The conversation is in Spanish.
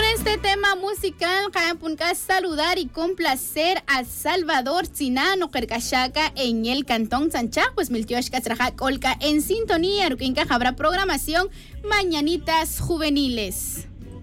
este tema musical, Punca saludar y complacer a Salvador Sinano Kerkashaka en el Cantón Sanchá, pues Miltioshka Trajac Olca en sintonía, Ruquinca habrá programación Mañanitas Juveniles.